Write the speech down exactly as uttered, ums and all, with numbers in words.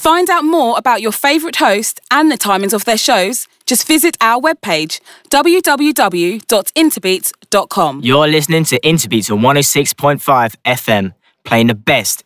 find out more about your favourite host and the timings of their shows, just visit our webpage, w w w dot interbeats dot com. You're listening to Interbeats on one oh six point five F M, playing the best